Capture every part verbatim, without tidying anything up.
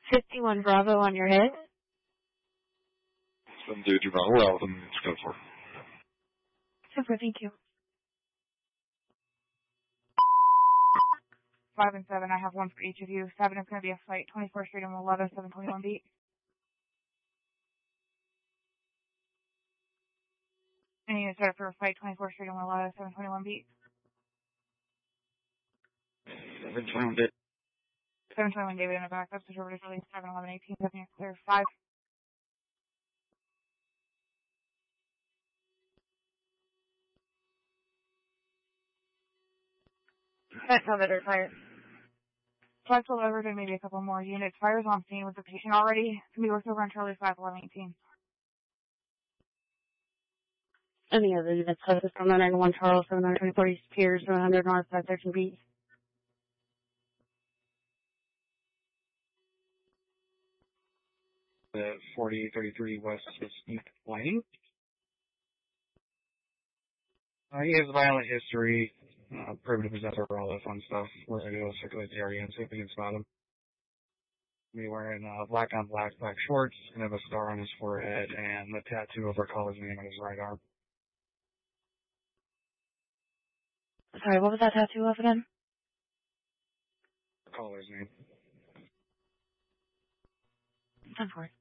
fifty-one Bravo on your head. Some dude you're not allowed them to go for. Super, thank you. Five and seven, I have one for each of you. Seven is going to be a flight, twenty-fourth Street and eleven, seven twenty-one beat. And you set up for a flight, twenty-fourth Street and eleven, seven twenty-one beat. seven twenty-one beat. seven twenty-one David in the back. That's the short release, seven eleven eighteen, seven clear, five. That's how better fire. five twelve over and maybe a couple more units. Fire's on scene with the patient already. Can be worked over on Charlie five eleven eighteen. Any other units closest from nine one Charles, seven twenty-four East Piers, one hundred North, five thirteen beat. The forty thirty-three West East Lighting. Uh, he has a violent history, uh, primitive possessor, all that fun stuff. We're going to go circulate the area and see if we can spot him. He'll be wearing uh, black on black, black shorts, and have a star on his forehead, and the tattoo of our caller's name on his right arm. Sorry, what was that tattoo of again? The caller's name. ten four.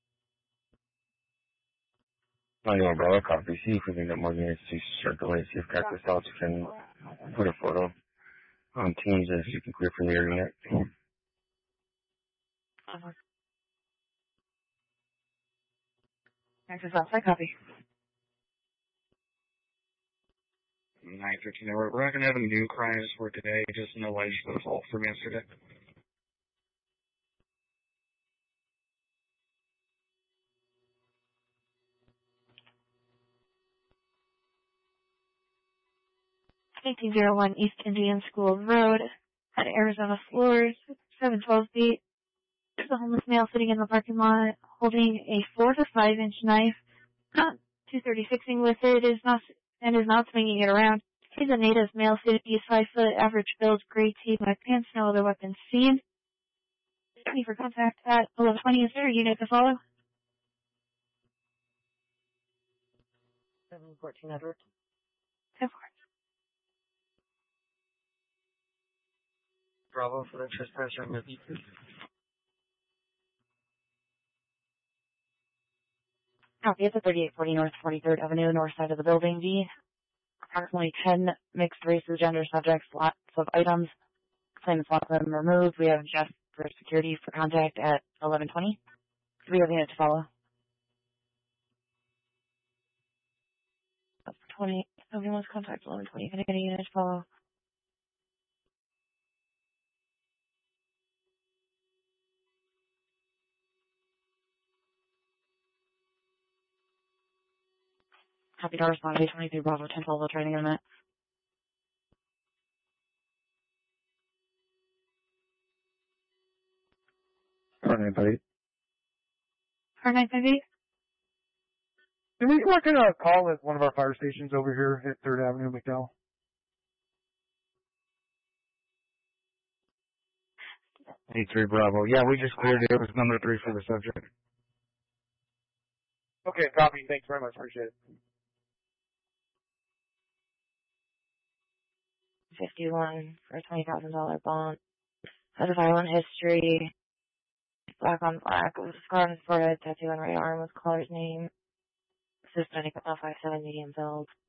ninety-one Bravo, copy. See if we can get more units to circulate. See if Cactus Delta can put a photo on Teams and if you can clear from the area. Uh-huh. Cactus Delta, copy. nine thirteen, we're, we're not going to have any new crimes for today, just no lights for the fault from yesterday. eighteen oh one East Indian School Road at Arizona Floors, seven twelve feet. There's a homeless male sitting in the parking lot holding a four to five inch knife, not two thirty-sixing with it, is not, and is not swinging it around. He's a native male, fifty, five foot, average build, gray tee, black pants, no other weapons seen. Ready for contact at eleven twenty. Is there a unit to follow? seven fourteen Edward. ten four. Bravo for the trespasser in the V two. Copy, it's at thirty-eight forty North forty-third Avenue, north side of the building. V. Approximately ten mixed races, gender subjects, lots of items. Claimants want them removed. We have just for security for contact at eleven twenty. Do we have a unit to follow? twenty. Nobody wants contact eleven twenty. Can I get a unit to follow? Copy to respond to twenty-three Bravo ten twelve. We'll try to get a minute. Alright, buddy. R nine five eight. Can we work in a call at one of our fire stations over here at third Avenue, McDowell? eight three Bravo. Yeah, we just cleared it. It was number three for the subject. Okay, copy. Thanks very much. Appreciate it. fifty-one for a twenty thousand dollars bond. Has a violent history. Black on black. With a scar on his forehead, tattoo on right arm with caller's name. Assistant five seven medium build.